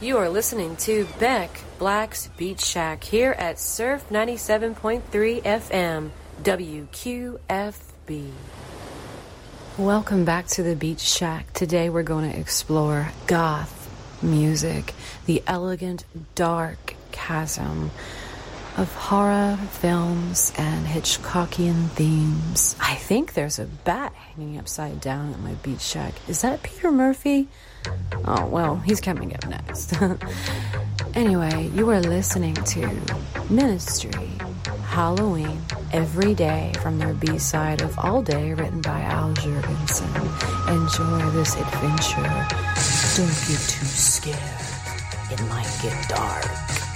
You are listening to Beck Black's Beach Shack here at Surf 97.3 FM, WQFB. Welcome back to the Beach Shack. Today we're going to explore goth music, the elegant, dark chasm of horror films and Hitchcockian themes. I think there's a bat hanging upside down at my Beach Shack. Is that Peter Murphy? Oh, well, he's coming up next. Anyway, you are listening to Ministry, Halloween, Every Day from their B-side of All Day, written by Al Jurgensen. Enjoy this adventure. Don't get too scared. It might get dark.